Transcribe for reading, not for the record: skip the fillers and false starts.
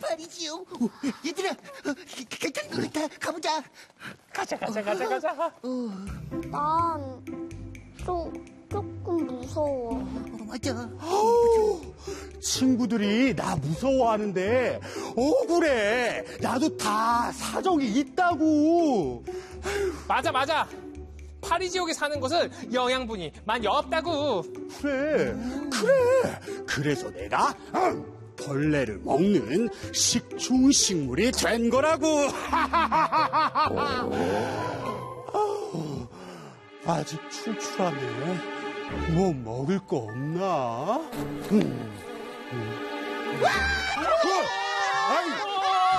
말이지요. 얘들아, 괜찮은 것 같아. 가보자. 가자. 난 조금 무서워. 맞아. 친구들이 나 무서워하는데 억울해. 나도 다 사정이 있다고. 맞아. 파리지옥에 사는 곳은 영양분이 많이 없다고. 그래. 그래서 내가 벌레를 먹는 식충식물이 된 거라고. 아직 출출하네. 뭐 먹을 거 없나?